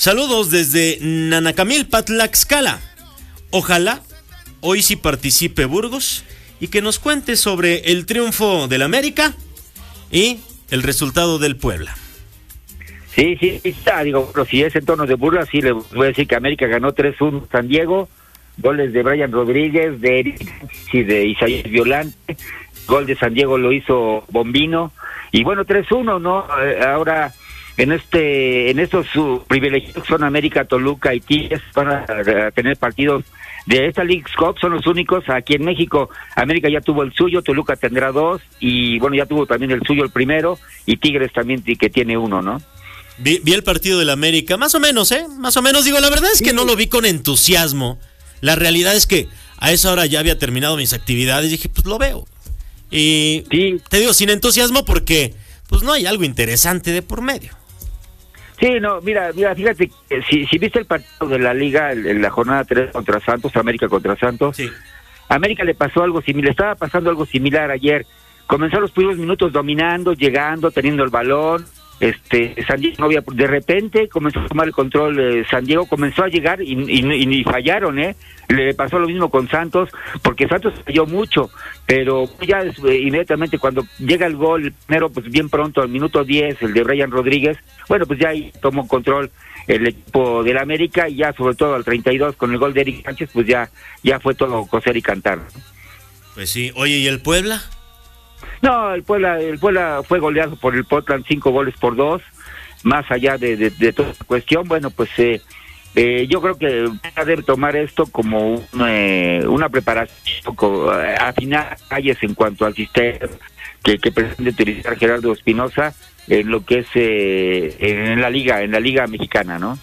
Saludos desde Nanacamilpa, Tlaxcala. Ojalá hoy sí participe Burgos y que nos cuente sobre el triunfo del América y el resultado del Puebla. Sí, está, digo, pero si es en tono de burla, sí le voy a decir que América ganó 3-1 San Diego, goles de Brian Rodríguez, de Eric y de Isaías Violante, gol de San Diego lo hizo Bombino, y bueno, 3-1, ¿no? Ahora, en estos privilegios son América, Toluca y Tigres, van a tener partidos de esta Leagues Cup, son los únicos. Aquí en México, América ya tuvo el suyo, Toluca tendrá 2, y bueno, ya tuvo también el suyo el primero, y Tigres también que tiene 1, ¿no? Vi el partido del América, más o menos, más o menos, digo, la verdad es que no lo vi con entusiasmo. La realidad es que a esa hora ya había terminado mis actividades y dije, pues lo veo. Y sí, te digo, sin entusiasmo porque pues no hay algo interesante de por medio. Sí, no, mira, fíjate, si viste el partido de la Liga, en la jornada 3 contra Santos, América contra Santos, sí. América le pasó algo similar, estaba pasando algo similar ayer. Comenzó los primeros minutos dominando, llegando, teniendo el balón. San Diego de repente comenzó a tomar el control, San Diego comenzó a llegar y fallaron, le pasó lo mismo con Santos, porque Santos falló mucho, pero ya inmediatamente cuando llega el gol primero, pues bien pronto al minuto 10, el de Brian Rodríguez, bueno, pues ya ahí tomó control el equipo del América, y ya sobre todo al 32 con el gol de Eric Sánchez, pues ya fue todo coser y cantar. Pues sí, oye, ¿y el Puebla? No, el Puebla fue goleado por el Portland 5-2, más allá de toda la cuestión. Bueno, pues yo creo que debe tomar esto como una preparación, afinar calles en cuanto al sistema que pretende utilizar Gerardo Espinosa en lo que es en la liga mexicana, ¿no?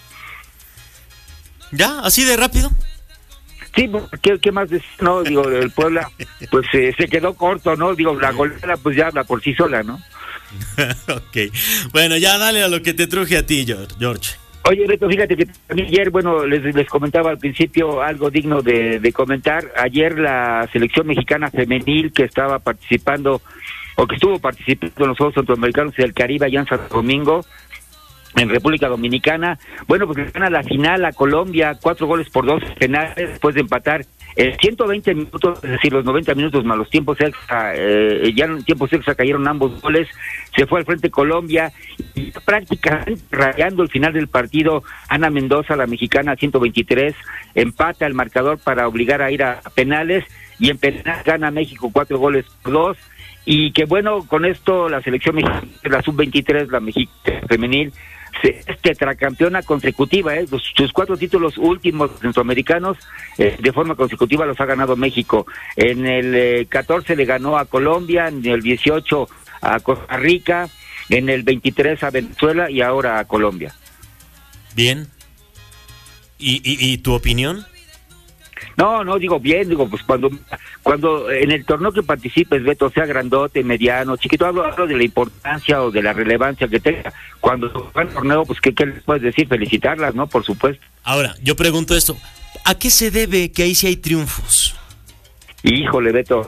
¿Ya? ¿Así de rápido? Sí, ¿qué más decir? No, digo, el Puebla, pues se quedó corto, ¿no? Digo, la goleada pues ya habla por sí sola, ¿no? Ok, bueno, ya dale a lo que te truje a ti, George. Oye, Beto, fíjate que también ayer, bueno, les comentaba al principio algo digno de comentar. Ayer la selección mexicana femenil que estaba participando, o que estuvo participando en los Juegos Centroamericanos del Caribe allá en Santo Domingo, en República Dominicana, bueno, pues gana la final a Colombia, 4-2 penales, después de empatar 120 minutos, es decir, los 90 minutos más los tiempos extra, ya en tiempos extra cayeron ambos goles, se fue al frente Colombia, y prácticamente rayando el final del partido, Ana Mendoza, la mexicana, 123, empata el marcador para obligar a ir a penales, y en penales gana México 4-2, y que bueno, con esto la selección mexicana, la sub-23, la mexicana femenil, es tetracampeona consecutiva, sus 4 títulos últimos centroamericanos de forma consecutiva los ha ganado México. En el 14 le ganó a Colombia, en el 18 a Costa Rica, en el 23 a Venezuela y ahora a Colombia. Bien. ¿Y tu opinión? No, digo bien, pues cuando en el torneo que participes, Beto, sea grandote, mediano, chiquito, hablo de la importancia o de la relevancia que tenga. Cuando va el torneo, pues ¿qué les puedes decir? Felicitarlas, ¿no? Por supuesto. Ahora, yo pregunto esto, ¿a qué se debe que ahí sí hay triunfos? Híjole, Beto,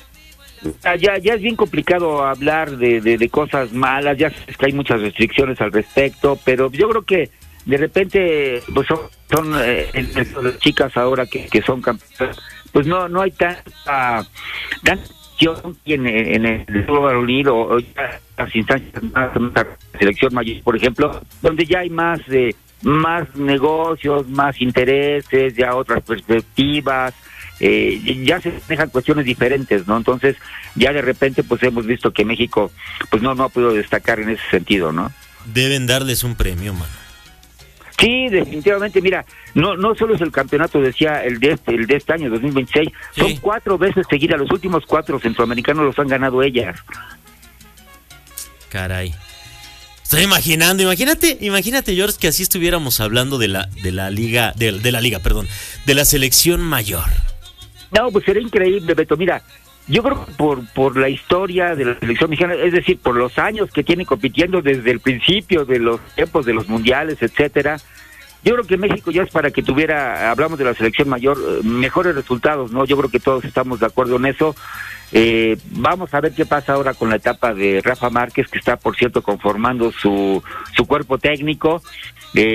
ya es bien complicado hablar de cosas malas, ya es que hay muchas restricciones al respecto, pero yo creo que de repente pues son las chicas ahora que son campeonas, pues no hay tanta acción en el fútbol varonil o las instancias más selección mayor, por ejemplo, donde ya hay más negocios, más intereses, ya otras perspectivas, ya se dejan cuestiones diferentes, ¿no? Entonces ya de repente pues hemos visto que México pues no ha podido destacar en ese sentido, ¿no? Deben darles un premio, mano. Sí, definitivamente, mira, no solo es el campeonato, decía el de este año, 2026, sí. Son 4 veces seguidas, los últimos 4 centroamericanos los han ganado ellas. Caray. Estoy imaginando, imagínate, George, que así estuviéramos hablando de la liga, de la selección mayor. No, pues sería increíble, Beto, mira, yo creo que por la historia de la selección mexicana, es decir, por los años que tiene compitiendo desde el principio de los tiempos de los mundiales, etcétera, yo creo que México ya es para que hablamos de la selección mayor, mejores resultados, ¿no? Yo creo que todos estamos de acuerdo en eso. Vamos a ver qué pasa ahora con la etapa de Rafa Márquez, que está, por cierto, conformando su cuerpo técnico,